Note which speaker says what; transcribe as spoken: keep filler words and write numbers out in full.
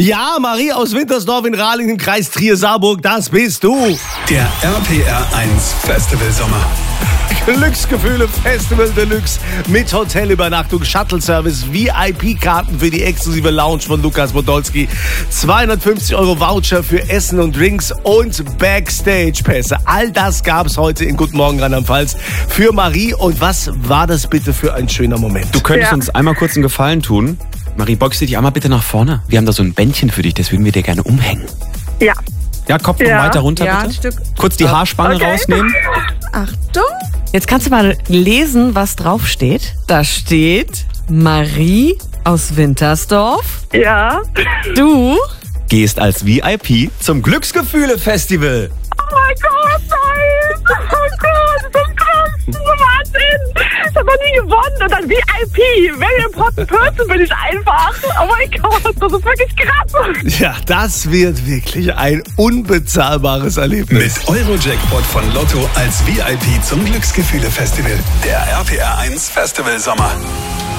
Speaker 1: Ja, Marie aus Wintersdorf in Rahling im Kreis Trier-Saarburg, das bist du.
Speaker 2: Der R P R eins Festival Sommer.
Speaker 1: Glücksgefühle Festival Deluxe mit Hotelübernachtung, Shuttle-Service, V I P-Karten für die exklusive Lounge von Lukas Podolski, zweihundertfünfzig Euro Voucher für Essen und Drinks und Backstage-Pässe. All das gab's heute in Guten Morgen Rheinland-Pfalz für Marie. Und was war das bitte für ein schöner Moment?
Speaker 3: Du könntest
Speaker 4: Ja.
Speaker 3: uns einmal kurz einen Gefallen tun. Marie, beugst du dich einmal bitte nach vorne? Wir haben da so ein Bändchen für dich, das würden wir dir gerne umhängen.
Speaker 4: Ja.
Speaker 3: Ja, Kopf noch
Speaker 4: Ja.
Speaker 3: weiter runter,
Speaker 5: Ja, ein
Speaker 3: bitte.
Speaker 5: Stück.
Speaker 3: Kurz die Haarspange
Speaker 4: Okay.
Speaker 3: rausnehmen.
Speaker 5: Achtung. Jetzt kannst du mal lesen, was drauf steht. Da steht Marie aus Wintersdorf.
Speaker 4: Ja.
Speaker 5: Du
Speaker 3: Gehst als V I P zum Glücksgefühle-Festival.
Speaker 4: Oh mein Gott, nein. Oh Gott, das ist krass. Wahnsinn. Ich habe noch nie gewonnen. Und dann V I P. Very important person bin ich einfach. Oh mein Gott, das ist wirklich krass.
Speaker 1: Ja, das wird wirklich ein unbezahlbares Erlebnis.
Speaker 2: Mit Eurojackpot von Lotto als V I P zum Glücksgefühle Festival. Der R P R eins Festival Sommer.